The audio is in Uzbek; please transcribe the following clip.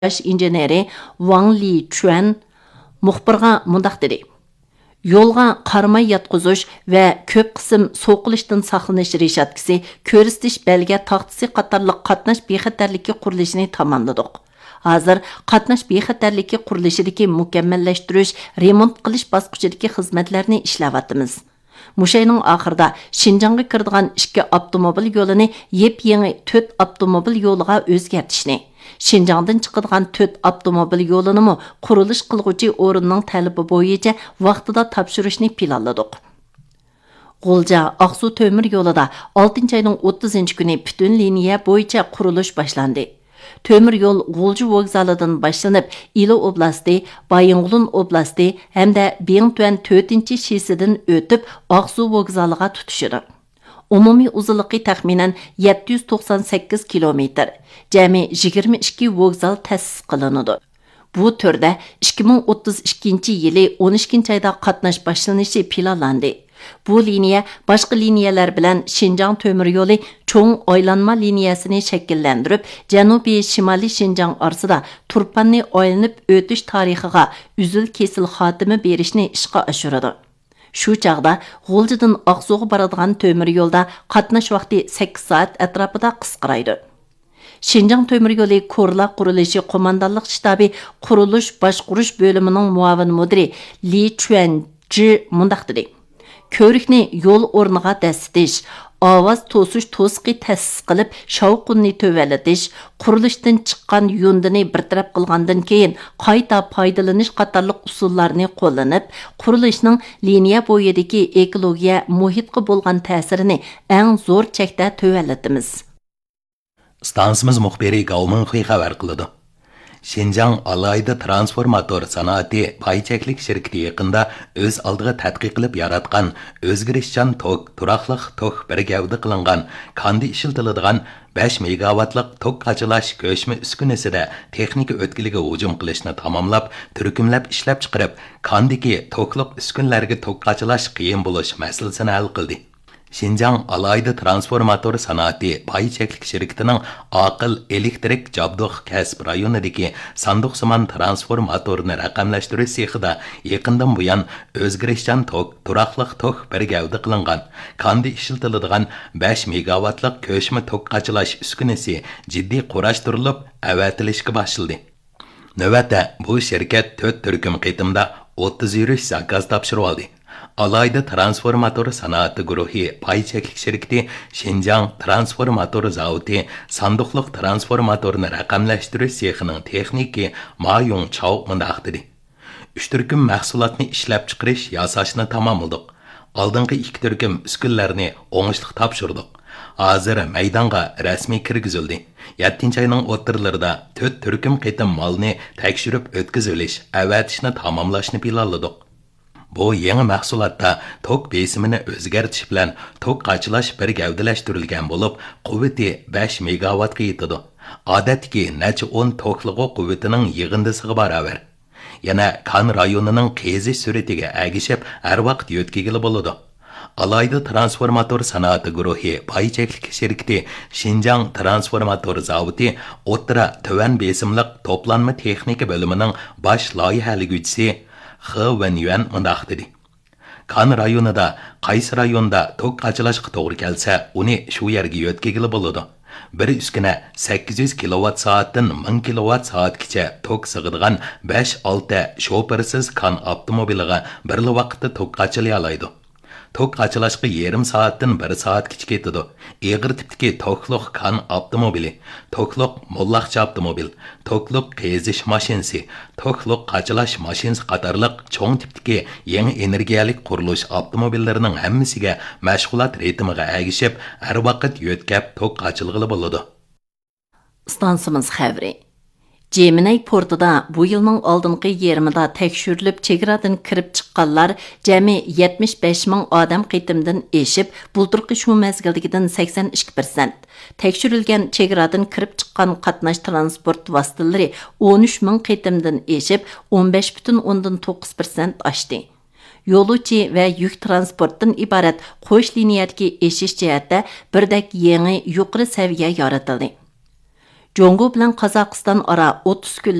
injeneri Wang Lichuan muxbirga mundaq dedi. Yo'lga qaramay yatqızuş və köp qism soğuqilishdan saqlanish reshatkasi, ko'rsatish belga taxtasi qatorliq qatnash bexatarligi qurilishini tamamladik. Hozir qatnash bexatarligi qurilishidagi mukammallashtirish, remont qilish bosqichidagi xizmatlarni ishlayapmiz. Muşayning oxirida Şinjanga kiradigan 2 avtomobil yo'lini yep-yangi 4 avtomobil yo'liga o'zgartishni, Şinjandan chiqadigan 4 avtomobil yo'lini qurilish qilguvchi o'rinning talabi bo'yicha vaqtida topshirishni planladik. G'ulja Aqsu temir yo'lida 6-oyning 30-kuni butun liniya bo'yicha qurilish boshlandi. Temir yo'l G'ulji vokzalidan boshlanib, Ilo oblasti, Baying'ulun oblasti hamda Bengtuan 4-shisidan o'tib Aqsu vokzaliga tutishidi. Umumiy uzunligi taxminan 798 kilometr. Jami 22 vokzal ta'sis qilinadi. Bu turda 2032-yili 12-oyda qatnash boshlanishi planlandi. Bu liniya boshqa liniyalar bilan Şinjan temir yo'li cho'ng aylanma liniyasini shakllantirib, janubiy-shimoliy Şinjan orasida turpanni aylanib o'tish tarixiga uzil-kesil xotimi berishni ishga oshiradi. Shu chaqda G'uljidan Aqsuga boradigan temir yo'lda qatnash vaqti 8 soat atrofida qisqaraydi. Şinjan temir yo'li Korla qurilishi qo'mondonlik shtabi qurilish boshqarish bo'limining muavin mudiri Li Chuanji mundaq dedi. Ko'rikni yo'l o'rniga dasitish, ovoz to'sish to'siqi ta'sis qilib, shovqinni tövəlitish, qurilishdan chiqqan yundini bartaraf qilgandan keyin qayta foydalanish qatorliq usullarni qo'llanib, qurilishning liniya bo'yidagi ekologiya muhitga bo'lgan ta'sirini eng zo'r chekda tövəlitimiz. Stansimiz muxbiri Gaumin Hui xabar qiladi. Şinjan alayda transformator sanoati paycheklik shirkati yaqinda o'z oldiga tadqiq qilib yaratgan o'zgarishchan tok, turaqliq tok bir gavda qilingan, kandi ishiltiladigan 5 megawattlik tok qachilash ko'chma uskunasida texnika o'tkiliga hujum qilishni tamomlab, turkumlab ishlab chiqarib, kandiki tokliq uskunlarga tok qachilash qiyin bo'lish masalasini hal qildi. Şinjan alayda transformator sanoati paycheklik shirkatining aql elektrik jabduq kasb rayonidagi sanduqsimon transformatorni raqamlashtirish sexida yaqindan buyon o'zgarishchan tok, turaqliq tok bir gavda qilingan, kandi ishiltiladigan 5 megawattlik ko'chma tok qachilash uskunasi jiddiy qurashtirilib, avatilishga boshladi. Navbatda bu shirkat 4 turkum qitimda 30 yurish zakaz topshirib oldi. Alayda transformator sanoati guruhi paycheklik shirkati Şinjan transformator zavodi sanduqliq transformatorni raqamlashtirish sexining texniki Ma Yong Chao mundaq dedi. 3 turkum mahsulotni ishlab chiqarish yasashni tamomladik. Oldingi 2 turkum uskunlarni o'ngishli topshirdik. Hozir maydonga rasmiy kirgizildi. 7-oyning o'rtalarida 4 turkum qitim molni tekshirib o'tkazilish, avatishni tamomlashni planladik. Bu yangi mahsulotda tok besimini o'zgartirish bilan tok qachilash bir gavdalashtirilgan bo'lib, quvvati 5 megawattga yetadi. Odatdagi necha 10 tokliqo quvvatining yig'indisiga barobar. Yana Kan rayonining qizish suratiga agishib, har vaqt yo'tkigili bo'ladi. Alayda transformator sanoati guruhi paycheklik shirkati Şinjan transformator zavodi o'ttira tuvan besimliq toplanma texnika bo'limining bosh loyihaliguvchisi He Wenyuan mundaq dedi. Kan rayonida qaysi rayonda tok qachilashga to'g'ri kelsa, uni shu yerga yo'tkigili bo'ladi. Bir uskuna 800 kilowatt soatdan 1000 kilowatt soatgacha tok sig'adigan 5-6 shofersiz kan avtomobiliga bir vaqtda tok qachilay oladi. Tok qachilashga yarım soatdan 1 soatgacha ketadi. Eg'ir tipdagi tokliq kan avtomobili, tokliq mollaqcha avtomobil, tokliq qizish mashinasi, tokliq qachilash mashinasi qatorliq cho'ng tipdagi yangi energiyalik qurilish avtomobillarining hammasiga mashg'ulot ritmiga agishib, har vaqt yo'tkab tok qachilg'ili bo'ladi. Stansimiz xabari. Jeminay portida bu yılның aldınqı yerimida tekshirilib chegaradan kirib chiqqanlar jami 75 ming odam qitimdan eshib, bulturqi shu mezgildagidan 82%. Tekshirilgan chegaradan kirib chiqqan qatnash transport vositalari 13 ming qitimdan eshib, 15,9% oshdi. Yo'lovchi va yuk transportdan iborat qo'sh liniyadagi eshish jihatda birdek yangi yuqori saviya yaratildi. Жоңго bilan Qozog'iston ара 30 kun